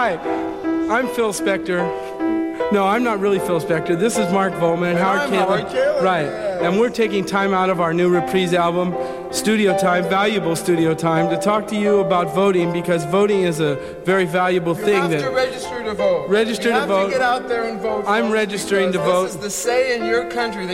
Hi, I'm Phil Spector. No, I'm not really Phil Spector. This is Mark Volman and Howard Caitlin. Right, and we're taking time out of our new Reprise album, studio time, valuable studio time, to talk to you about voting, because voting is a very valuable thing. You have to register to vote. Register to vote. You have to get out there and vote. I'm registering to vote. This is the say in your country that